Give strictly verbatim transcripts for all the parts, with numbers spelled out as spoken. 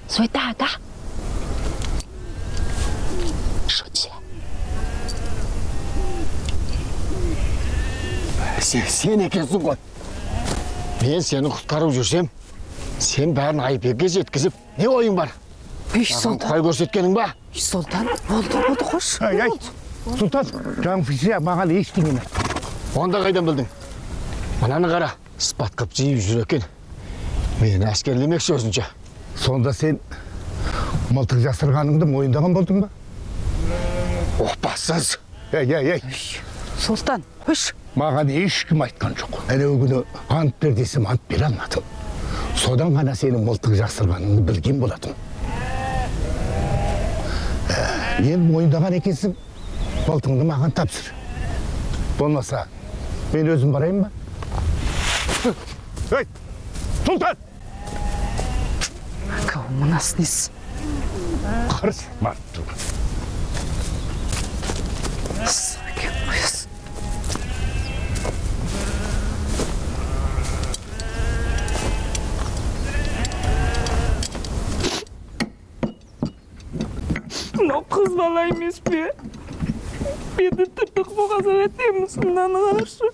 所以大家说起来。 Sen, sen ekensin ғой. Мен сені құтқарып жүрсем, сен бәрін айыпбекке жеткізіп, не ойың бар? Үй Сұлтан. Қай көрсеткенің ба? Үй Сұлтан, болды, болды, қош. Ай, ай, Сұлтан, жаңфисия маған ештеңені. Онда қайдан білдің? Мынаны қара, спат қып жиып жүр екен. Мені әскерлемекші өзінше. Сонда сен мылтық жасырғаныңды мойындаған болдың ба? Оқпасыз. Ей, ей, ей. Сұлтан, қош. Маған ешкім айтқан жоқ. Әнеу күні ант бер десем ант бере алмадым. Содан ғана сенің мылтық жасырғаныңды білген болатын. Мен мойындаған екенсің, мылтығыңды маған тапсыр. Болмаса, мен өзім барайын ба? Ей, Сұлтан! Кау мұнас нес? Қарсы марттың. Сұрген қойыз. Мынау қыз бала емес пе? Беті тыртық боғазақ етеміз, мынаны қарашы.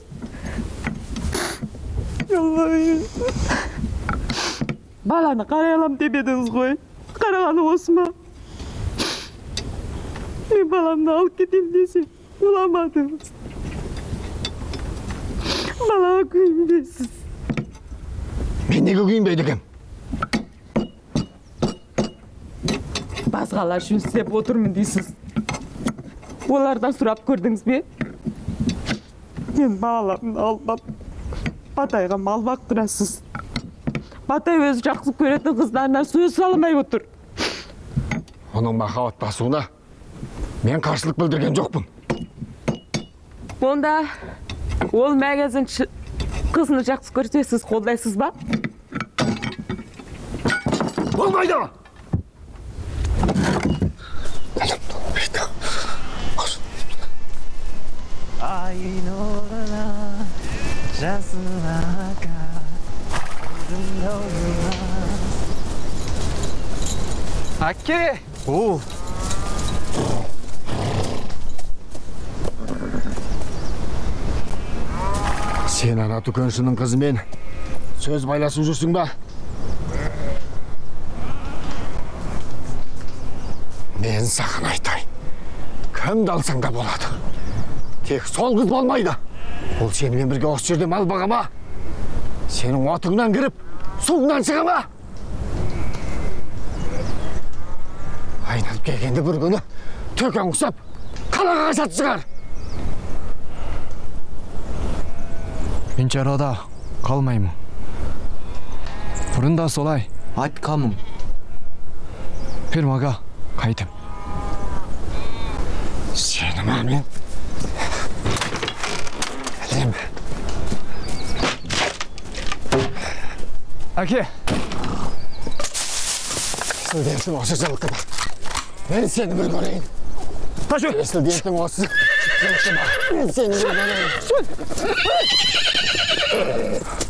Аллай. Баланы қарай алам деп едіңіз ғой. Қарағаны осы ма? Мен баламды алып кетем десем, ұламадыңыз. Балаға күйінбейсіз. Мен неге күйінбейді екем? Басқалар үшін істеп отырмын дейсіз. Олардан сұрап көрдіңіз бе? Мен балаларымды алып Батайға мал бақтырасыз. Батай өзі жақсы көретін қыздарына сөз салмай отыр. Оның махаббат басуына мен қарсылық білдірген жоқпын. Онда ол мәгәзін қызыны жақсы көрсе сіз қолдайсыз ба? Болмайды! Ай нұрына жасыл ака көзімді ойнас. Әке! О! Сен ана дүкеншінің қызымен сөз байласып жүрсің ба? Мен саған айтайын. Кімді алсаң да болады. Тек сол қыз болмайды. Ол сенімен бірге осы жерде мал баға ма? Сенің отыңнан кіріп, суыңнан шыға ма? Айналып келгенде бір күні төкен құсап, қалаға қашат шығар. Мен жарада қалмаймын. Бұрында солай. Айтқамын. Фермаға қайтым. Сені ма мен? Әлем. Әке! Сілденсің осы жылқыда. Мен сені бір көрейін. Ташы! Сілденсің осы жылқыда. Мен сені бір көрейін.